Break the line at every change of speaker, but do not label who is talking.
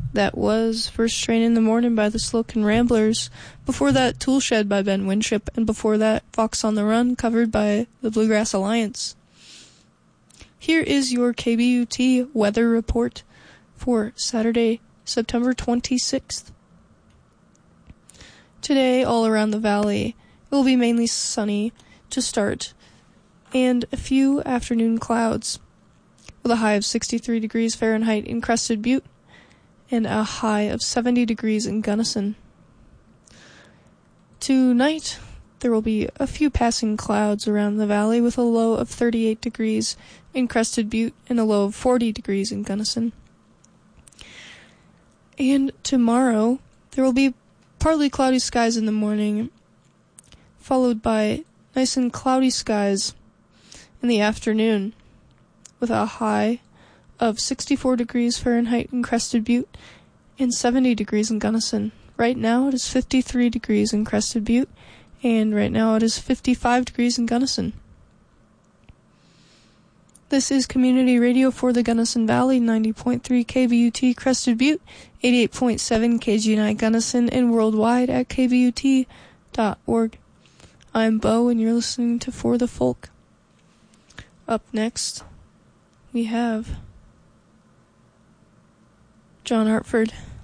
That was First Train in the Morning by the Slocan Ramblers. Before that, Toolshed by Ben Winship. And before that, Fox on the Run, covered by the Bluegrass Alliance. Here is your KBUT weather report for Saturday, September 26th. Today, all around the valley, it will be mainly sunny to start, and a few afternoon clouds, with a high of 63 degrees Fahrenheit in Crested Butte, and a high of 70 degrees in Gunnison. Tonight, there will be a few passing clouds around the valley with a low of 38 degrees in Crested Butte and a low of 40 degrees in Gunnison. And tomorrow, there will be partly cloudy skies in the morning, followed by nice and cloudy skies in the afternoon, with a high of 64 degrees Fahrenheit in Crested Butte and 70 degrees in Gunnison. Right now it is 53 degrees in Crested Butte, and right now it is 55 degrees in Gunnison. This is Community Radio for the Gunnison Valley, 90.3 KBUT Crested Butte, 88.7 KG9 Gunnison, and worldwide at kvut.org. I'm Bo, and you're listening to For the Folk. Up next, we have John Hartford.